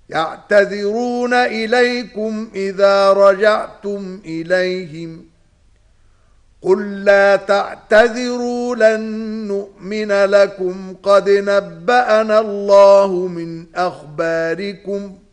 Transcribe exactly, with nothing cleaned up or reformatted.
يعتذرون إليكم إذا رجعتم إليهم قل لا تعتذروا لن نؤمن لكم قد نبأنا الله من أخباركم